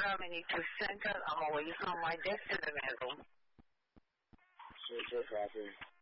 Germany to Central Italy from my destination. So copy.